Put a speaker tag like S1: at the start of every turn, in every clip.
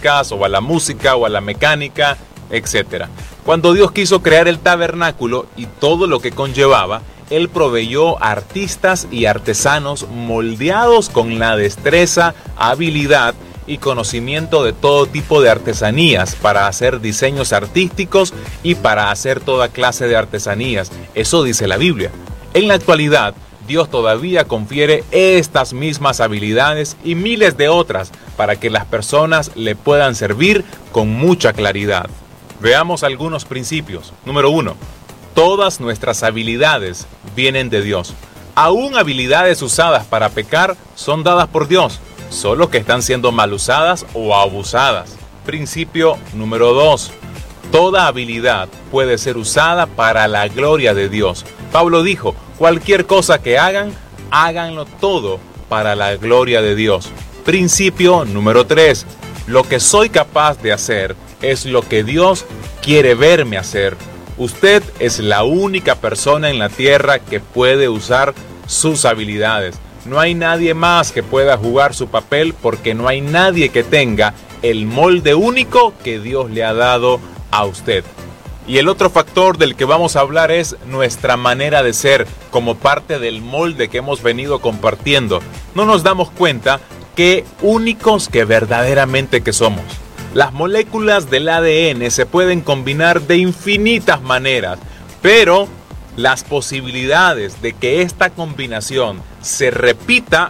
S1: matemáticas, o a la música, o a la mecánica, etc. Cuando Dios quiso crear el tabernáculo y todo lo que conllevaba, Él proveyó artistas y artesanos moldeados con la destreza, habilidad y conocimiento de todo tipo de artesanías para hacer diseños artísticos y para hacer toda clase de artesanías. Eso dice la Biblia. En la actualidad, Dios todavía confiere estas mismas habilidades y miles de otras para que las personas le puedan servir con mucha claridad. Veamos algunos principios. Número 1. Todas nuestras habilidades vienen de Dios. Aún habilidades usadas para pecar son dadas por Dios, solo que están siendo mal usadas o abusadas. Principio número 2. Toda habilidad puede ser usada para la gloria de Dios. Pablo dijo, cualquier cosa que hagan, háganlo todo para la gloria de Dios. Principio número 3. Lo que soy capaz de hacer es lo que Dios quiere verme hacer. Usted es la única persona en la tierra que puede usar sus habilidades. No hay nadie más que pueda jugar su papel porque no hay nadie que tenga el molde único que Dios le ha dado a usted. Y el otro factor del que vamos a hablar es nuestra manera de ser, como parte del molde que hemos venido compartiendo. No nos damos cuenta qué únicos que verdaderamente que somos. Las moléculas del ADN se pueden combinar de infinitas maneras, pero las posibilidades de que esta combinación se repita,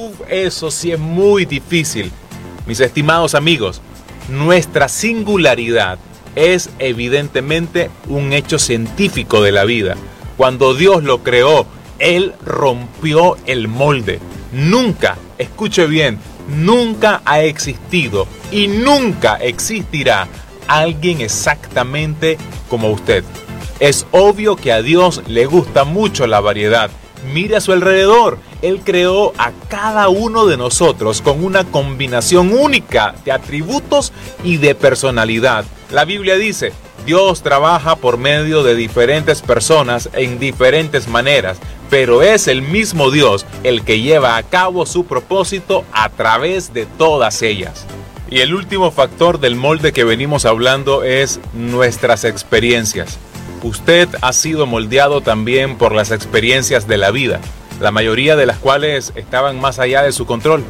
S1: eso sí es muy difícil. Mis estimados amigos, nuestra singularidad es evidentemente un hecho científico de la vida. Cuando Dios lo creó, Él rompió el molde. Nunca, escuche bien, nunca ha existido y nunca existirá alguien exactamente como usted. Es obvio que a Dios le gusta mucho la variedad. Mire a su alrededor. Él creó a cada uno de nosotros con una combinación única de atributos y de personalidad. La Biblia dice, Dios trabaja por medio de diferentes personas en diferentes maneras, pero es el mismo Dios el que lleva a cabo su propósito a través de todas ellas. Y el último factor del molde que venimos hablando es nuestras experiencias. Usted ha sido moldeado también por las experiencias de la vida, la mayoría de las cuales estaban más allá de su control.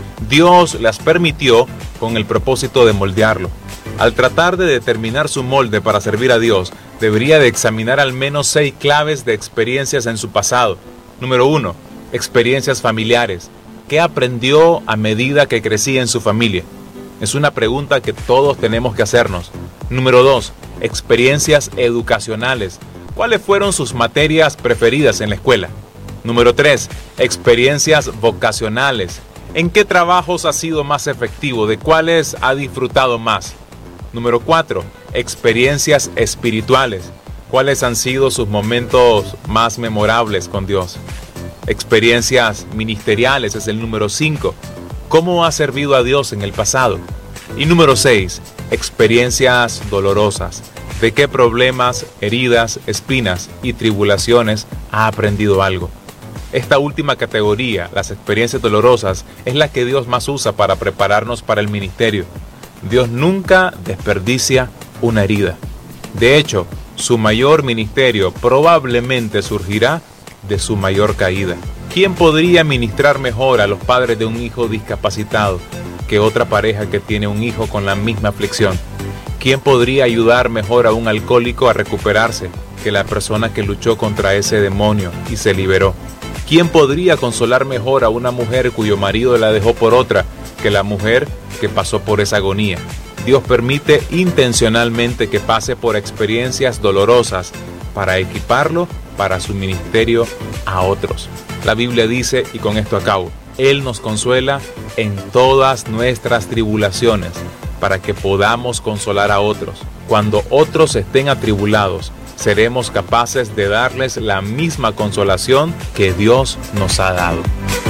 S1: Dios las permitió con el propósito de moldearlo. Al tratar de determinar su molde para servir a Dios, debería de examinar al menos 6 claves de experiencias en su pasado. Número 1. Experiencias familiares. ¿Qué aprendió a medida que crecía en su familia? Es una pregunta que todos tenemos que hacernos. Número 2. Experiencias educacionales. ¿Cuáles fueron sus materias preferidas en la escuela? Número 3. Experiencias vocacionales. ¿En qué trabajos ha sido más efectivo? ¿De cuáles ha disfrutado más? Número 4. Experiencias espirituales. ¿Cuáles han sido sus momentos más memorables con Dios? Experiencias ministeriales es el número 5. ¿Cómo ha servido a Dios en el pasado? Y número 6. Experiencias dolorosas. ¿De qué problemas, heridas, espinas y tribulaciones ha aprendido algo? Esta última categoría, las experiencias dolorosas, es la que Dios más usa para prepararnos para el ministerio. Dios nunca desperdicia una herida. De hecho, su mayor ministerio probablemente surgirá de su mayor caída. ¿Quién podría ministrar mejor a los padres de un hijo discapacitado que otra pareja que tiene un hijo con la misma aflicción? ¿Quién podría ayudar mejor a un alcohólico a recuperarse que la persona que luchó contra ese demonio y se liberó? ¿Quién podría consolar mejor a una mujer cuyo marido la dejó por otra que la mujer que pasó por esa agonía? Dios permite intencionalmente que pase por experiencias dolorosas para equiparlo para su ministerio a otros. La Biblia dice, y con esto acabo, Él nos consuela en todas nuestras tribulaciones para que podamos consolar a otros. Cuando otros estén atribulados, seremos capaces de darles la misma consolación que Dios nos ha dado.